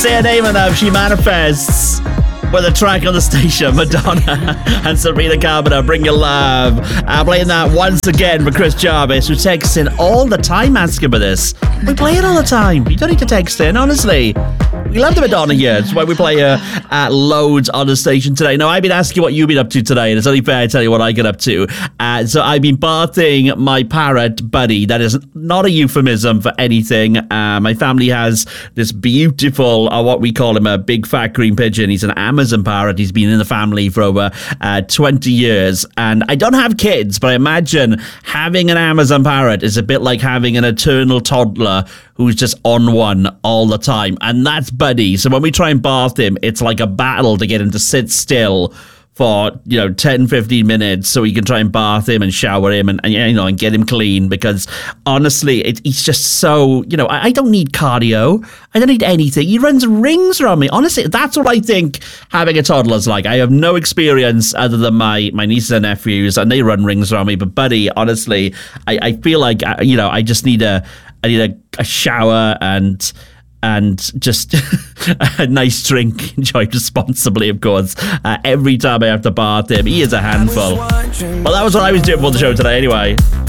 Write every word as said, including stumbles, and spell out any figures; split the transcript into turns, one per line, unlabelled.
Say her name enough, she manifests. With a track on the station, Madonna and Sabrina Carpenter, Bring Your Love. Uh, playing that once again for Chris Jarvis, who texts in all the time asking for this. We play it all the time. You don't need to text in, honestly. We love the Madonna here. That's why we play her uh, loads on the station today. Now, I've been asking what you've been up to today, and it's only fair to tell you what I get up to. Uh, so I've been bathing my parrot, Buddy. That is not a euphemism for anything. Uh, my family has this beautiful, uh, what we call him, a big fat green pigeon. He's an Amazon parrot. He's been in the family for over uh, twenty years. And I don't have kids, but I imagine having an Amazon parrot is a bit like having an eternal toddler who's just on one all the time. And that's Buddy. So when we try and bath him, it's like a battle to get him to sit still for, you know, ten, fifteen minutes so we can try and bath him and shower him and, and you know, and get him clean. Because honestly, it, he's just so, you know, I, I don't need cardio. I don't need anything. He runs rings around me. Honestly, that's what I think having a toddler's like. I have no experience other than my, my nieces and nephews, and they run rings around me. But Buddy, honestly, I, I feel like, you know, I just need a, I need a, a shower and... and just a nice drink, enjoyed responsibly, of course, uh, every time I have to bath him. He is a handful. Well, that was what I was doing for the show today anyway.